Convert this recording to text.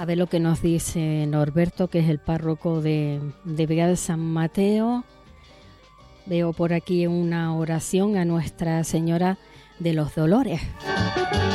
A ver lo que nos dice Norberto, que es el párroco de Vega de San Mateo. Veo por aquí una oración a Nuestra Señora de los Dolores.